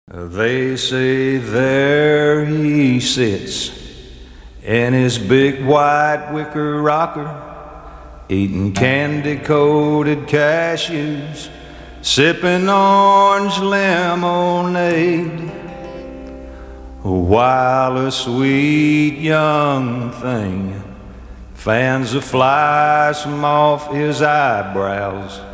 They say there he sits in his big white wicker rocker, eating candy-coated cashews, sipping orange lemonade, while a sweet young thing fans the flies from off his eyebrows